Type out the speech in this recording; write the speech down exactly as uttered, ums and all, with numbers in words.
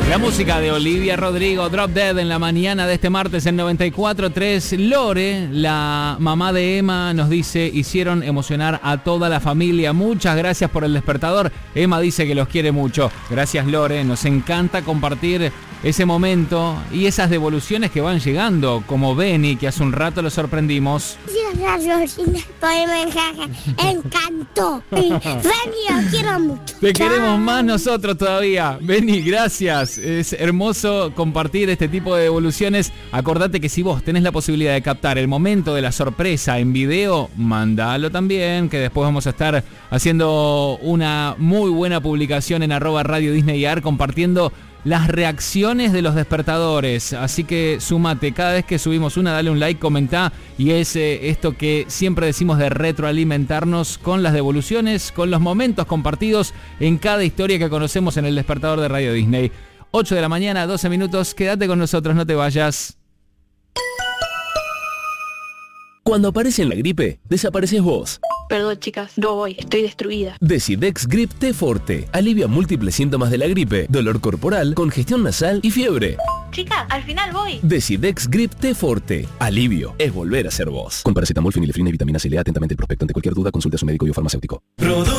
La música de Olivia Rodrigo, Drop Dead en la mañana de este martes en noventa y cuatro punto tres. Lore, la mamá de Emma, nos dice: hicieron emocionar a toda la familia. Muchas gracias por el despertador. Emma dice que los quiere mucho. Gracias, Lore. Nos encanta compartir ese momento y esas devoluciones que van llegando, como Benny, que hace un rato lo sorprendimos. Encantó. Benny, lo quiero mucho. Te queremos más nosotros todavía. Benny, gracias. Es hermoso compartir este tipo de devoluciones. Acordate que si vos tenés la posibilidad de captar el momento de la sorpresa en video, mandalo también, que después vamos a estar haciendo una muy buena publicación en arroba Radio Disney A R compartiendo las reacciones de los despertadores. Así que sumate, cada vez que subimos una, dale un like, comentá. Y es eh, esto que siempre decimos de retroalimentarnos con las devoluciones, con los momentos compartidos en cada historia que conocemos en el despertador de Radio Disney. ocho de la mañana, doce minutos, quédate con nosotros, no te vayas. Cuando aparece en la gripe, desapareces vos. Perdón, chicas, no voy, estoy destruida. Decidex Grip T Forte alivia múltiples síntomas de la gripe, dolor corporal, congestión nasal y fiebre. Chicas, al final voy. Decidex Grip T Forte. Alivio es volver a ser vos. Con paracetamol, fenilefrina y vitamina C. Lea atentamente el prospecto. Ante cualquier duda, consulte a su médico y o farmacéutico.